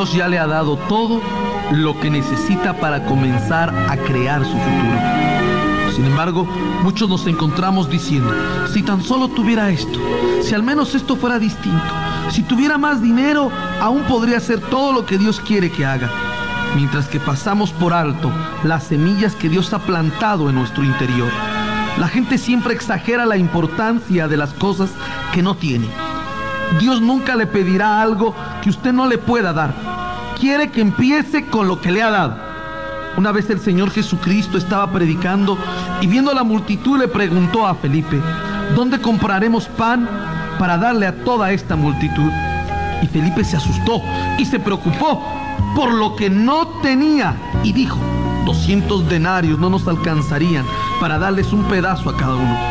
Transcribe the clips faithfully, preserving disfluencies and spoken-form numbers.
Dios ya le ha dado todo lo que necesita para comenzar a crear su futuro. Sin embargo, muchos nos encontramos diciendo: si tan solo tuviera esto, si al menos esto fuera distinto, si tuviera más dinero, aún podría hacer todo lo que Dios quiere que haga. Mientras que pasamos por alto las semillas que Dios ha plantado en nuestro interior. La gente siempre exagera la importancia de las cosas que no tiene. Dios nunca le pedirá algo que usted no le pueda dar. Quiere que empiece con lo que le ha dado. Una vez el Señor Jesucristo estaba predicando y viendo a la multitud le preguntó a Felipe: ¿dónde compraremos pan para darle a toda esta multitud? Y Felipe se asustó y se preocupó por lo que no tenía y dijo: doscientos denarios no nos alcanzarían para darles un pedazo a cada uno.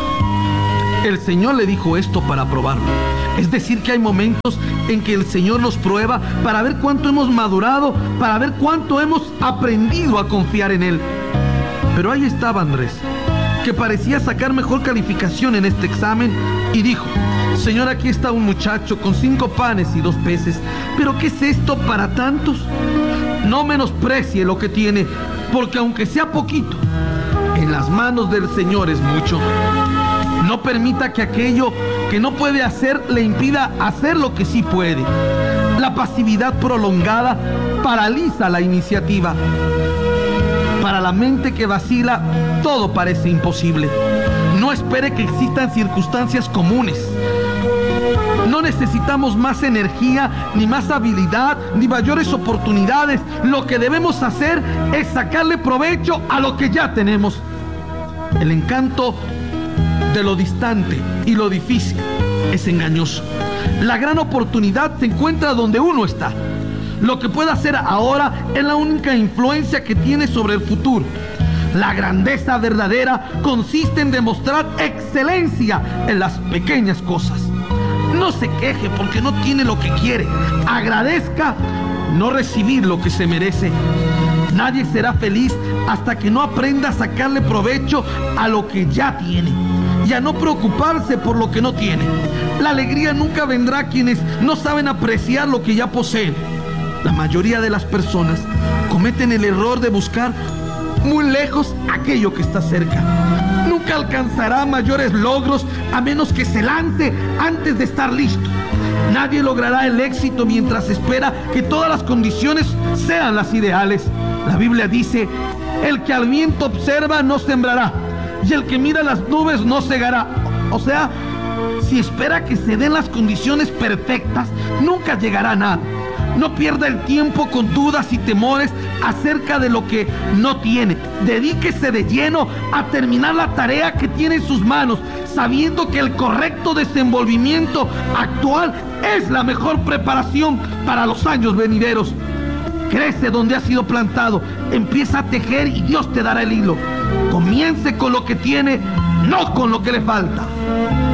El Señor le dijo esto para probarlo. Es decir, que hay momentos en que el Señor nos prueba para ver cuánto hemos madurado, para ver cuánto hemos aprendido a confiar en Él. Pero ahí estaba Andrés, que parecía sacar mejor calificación en este examen, y dijo: Señor, aquí está un muchacho con cinco panes y dos peces, pero ¿qué es esto para tantos? No menosprecie lo que tiene, porque aunque sea poquito, en las manos del Señor es mucho. No permita que aquello que no puede hacer le impida hacer lo que sí puede. La pasividad prolongada paraliza la iniciativa. Para la mente que vacila, todo parece imposible. No espere que existan circunstancias comunes. No necesitamos más energía, ni más habilidad, ni mayores oportunidades. Lo que debemos hacer es sacarle provecho a lo que ya tenemos. El encanto de lo distante y lo difícil es engañoso. La gran oportunidad se encuentra donde uno está. Lo que puede hacer ahora es la única influencia que tiene sobre el futuro. La grandeza verdadera consiste en demostrar excelencia en las pequeñas cosas. No se queje porque no tiene lo que quiere. Agradezca no recibir lo que se merece. Nadie será feliz hasta que no aprenda a sacarle provecho a lo que ya tiene y a no preocuparse por lo que no tiene. La alegría nunca vendrá a quienes no saben apreciar lo que ya poseen. La mayoría de las personas cometen el error de buscar muy lejos aquello que está cerca. Nunca alcanzará mayores logros a menos que se lance antes de estar listo. Nadie logrará el éxito mientras espera que todas las condiciones sean las ideales. La Biblia dice: el que al viento observa no sembrará, y el que mira las nubes no segará. O sea, si espera que se den las condiciones perfectas, nunca llegará a nada. No pierda el tiempo con dudas y temores acerca de lo que no tiene. Dedíquese de lleno a terminar la tarea que tiene en sus manos, sabiendo que el correcto desenvolvimiento actual es la mejor preparación para los años venideros. Crece donde ha sido plantado, empieza a tejer y Dios te dará el hilo. Comience con lo que tiene, no con lo que le falta.